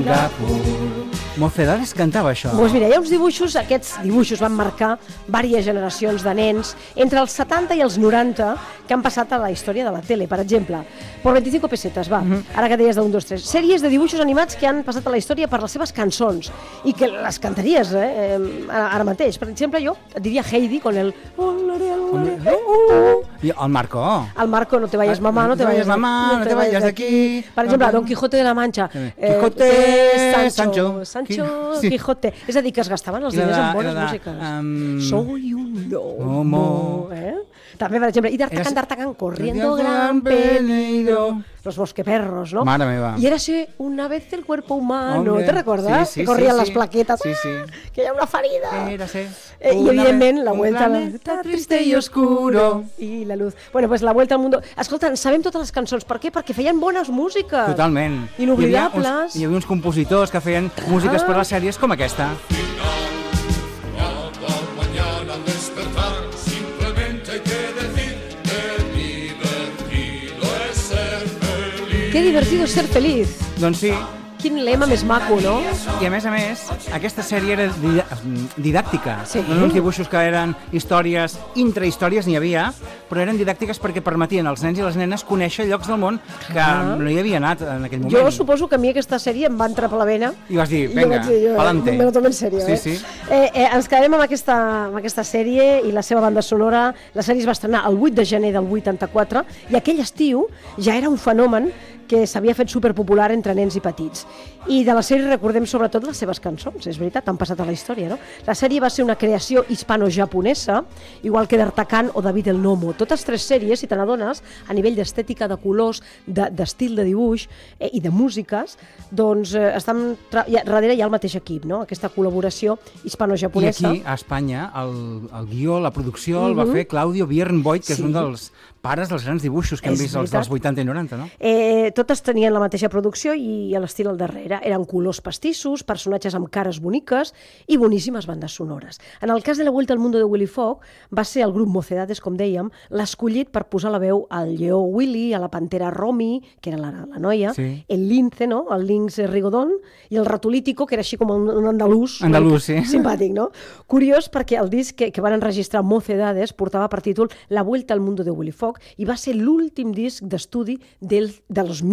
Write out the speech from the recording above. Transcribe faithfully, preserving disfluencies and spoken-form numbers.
Singapur. Mocedades cantava això. Doncs mira, hi ha uns dibuixos, aquests dibuixos van marcar diverses generacions de nens entre els setanta i els noranta que han passat a la història de la tele. Per exemple, por veinticinco pesetas, va, uh-huh. ara que deies d'un, dos, tres. Sèries de dibuixos animats que han passat a la història per les seves cançons i que les cantaries eh, ara, ara mateix. Per exemple, jo et diria Heidi con el... I el Marco. El Marco, no te vayas mamá, no te vayas mamá, no te vayas d'aquí. Per exemple, Don Quijote de la Mancha. Quijote, eh, Sancho. Sancho, Sí. Quijote. És a dir, que es gastaven els diners en bones de, músiques. Um... Soy un lomo. Lomo. Eh? També, per exemple, i D'Artagnan, D'Artagnan, corriendo gran peligro. Los bosqueperros, ¿no? Madre meva. Y era así, una vez el cuerpo humano, Hombre, ¿te recuerdas? sí, sí, que corrían sí, las sí. plaquetas, sí, sí. que hi ha una ferida. Érase Eh, y evidentment la un vuelta a la... planeta triste y oscuro. I la luz. Bueno, pues la vuelta al mundo... Escolta, en sabem totes les cançons. Per què? Perquè feien bones músiques. Totalment. Inoblidables. Hi havia uns, hi havia uns compositors que feien músiques per a les sèries com aquesta. Qué divertido es ser feliz. Doncs sí. Quin lema més maco, no? I a més a més, aquesta sèrie era dida didàctica. Sí. No eren uns dibuixos que eren històries, intrahistòries n'hi havia, però eren didàctiques perquè permetien als nens i les nenes conèixer llocs del món que Ah. no hi havia anat en aquell moment. Jo suposo que a mi aquesta sèrie em va entrar per la vena. I vas dir, I jo vinga, vaig dir, jo, pa'lante. Me lo tomo en serio, Sí, eh? sí. Eh, eh, ens quedarem amb aquesta, amb aquesta sèrie i la seva banda sonora. La sèrie es va estrenar el vuit de gener del vuitanta-quatre i aquell estiu ja era un fenomen que s'havia fet superpopular entre nens i petits. I de la sèrie recordem sobretot les seves cançons, és veritat, han passat a la història, no? La sèrie va ser una creació hispano-japonesa, igual que D'Artagnan o David el Nomo. Totes tres sèries, si te n'adones, a nivell d'estètica, de colors, d'estil de, de dibuix eh, i de músiques, doncs eh, estan ja, darrere hi ha el mateix equip, no? Aquesta col·laboració I hispano-japonesa. aquí, a Espanya, el, el guió, la producció, Uh-huh. el va fer Claudio Björnvoigt, que Sí. és un dels pares dels grans dibuixos que hem És vist els veritat. dels vuitanta i noranta, no? Eh, totes tenien la mateixa producció i l'estil al darrere. Eren colors pastissos, personatges amb cares boniques i boníssimes bandes sonores. En el cas de la Vuelta al Mundo de Willy Fogg, va ser el grup Mocedades, com dèiem, l'escollit per posar la veu al lleó Willy, a la pantera Romy, que era la, la noia, Sí. el lince, no? El lynx Rigodon, i el ratolítico, que era així com un, un andalús. Andalús, sí. Simpàtic, no? Curiós perquè el disc que, que van enregistrar Mocedades portava per títol La Vuelta al Mundo de Willy Fogg i va ser l'últim disc d'estudi del, dels